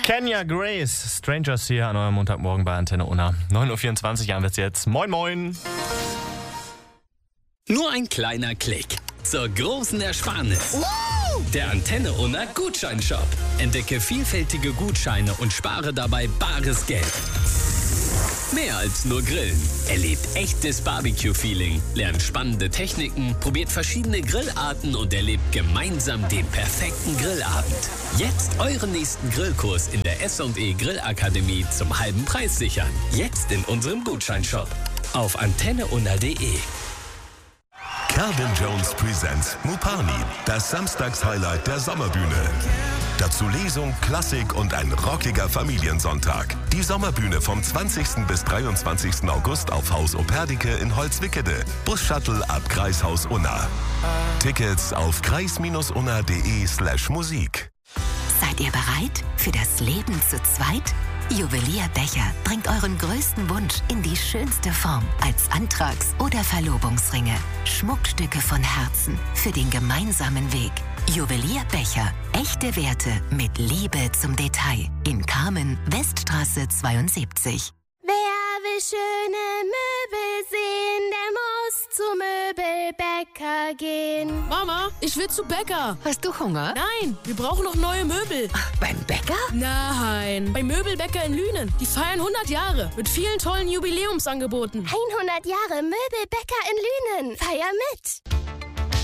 Kenya Grace, Strangers hier an eurem Montagmorgen bei Antenne Unna. 9.24 Uhr wird's jetzt. Moin, moin. Nur ein kleiner Klick zur großen Ersparnis. Der Antenne Unna Gutscheinshop. Entdecke vielfältige Gutscheine und spare dabei bares Geld. Mehr als nur Grillen. Erlebt echtes Barbecue-Feeling, lernt spannende Techniken, probiert verschiedene Grillarten und erlebt gemeinsam den perfekten Grillabend. Jetzt euren nächsten Grillkurs in der S&E Grillakademie zum halben Preis sichern. Jetzt in unserem Gutscheinshop auf antenneunna.de. Calvin Jones presents Mupani, das Samstagshighlight der Sommerbühne. Dazu Lesung, Klassik und ein rockiger Familiensonntag. Die Sommerbühne vom 20. bis 23. August auf Haus Operdike in Holzwickede. Bus-Shuttle ab Kreishaus Unna. Tickets auf kreis-unna.de/musik. Seid ihr bereit für das Leben zu zweit? Juwelier Becher bringt euren größten Wunsch in die schönste Form als Antrags- oder Verlobungsringe. Schmuckstücke von Herzen für den gemeinsamen Weg. Juwelier Becher, echte Werte mit Liebe zum Detail. In Kamen, Weststraße 72. Wer will schöne Möbel sehen, der muss zu Möbelbäcker gehen. Mama, ich will zu Bäcker. Hast du Hunger? Nein, wir brauchen noch neue Möbel. Beim Bäcker? Nein, beim Möbelbäcker in Lünen. Die feiern 100 Jahre mit vielen tollen Jubiläumsangeboten. 100 Jahre Möbelbäcker in Lünen. Feier mit!